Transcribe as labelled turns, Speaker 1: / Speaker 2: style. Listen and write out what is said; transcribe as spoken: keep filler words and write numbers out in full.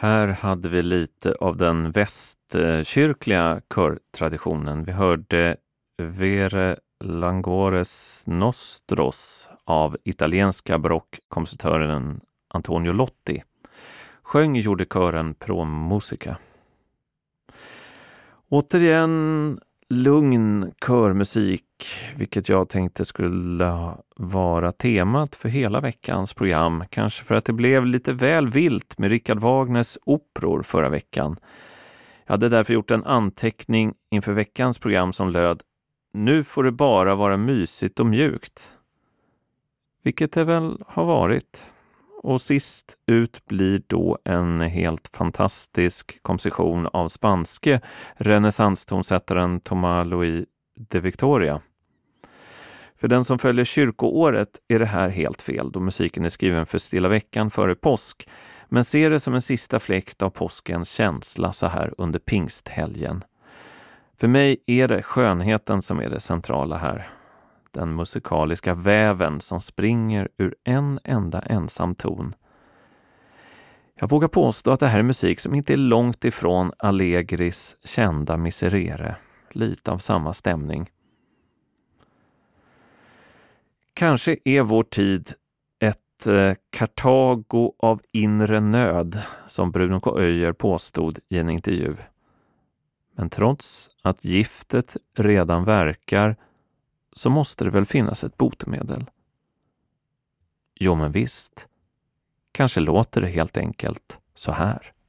Speaker 1: Här hade vi lite av den västkyrkliga körtraditionen. Vi hörde Vere Languores Nostros av italienska barockkompositören Antonio Lotti. Sjöng gjorde kören Pro Musica. Återigen lugn körmusik, vilket jag tänkte skulle vara temat för hela veckans program. Kanske för att det blev lite väl vilt med Richard Wagners operor förra veckan. Jag hade därför gjort en anteckning inför veckans program som löd: nu får det bara vara mysigt och mjukt. Vilket det väl har varit. Och sist ut blir då en helt fantastisk komposition av spanske renässanstonsättaren Tomás Luis de Victoria. För den som följer kyrkoåret är det här helt fel, då musiken är skriven för stilla veckan före påsk, men ser det som en sista fläkt av påskens känsla så här under pingsthelgen. För mig är det skönheten som är det centrala här. Den musikaliska väven som springer ur en enda ensam ton. Jag vågar påstå att det här är musik som inte är långt ifrån Allegris kända Miserere. Lite av samma stämning. Kanske är vår tid ett eh, Kartago av inre nöd, som Bruno K. Öijer påstod i en intervju. Men trots att giftet redan verkar så måste det väl finnas ett botemedel. Jo men visst, kanske låter det helt enkelt så här.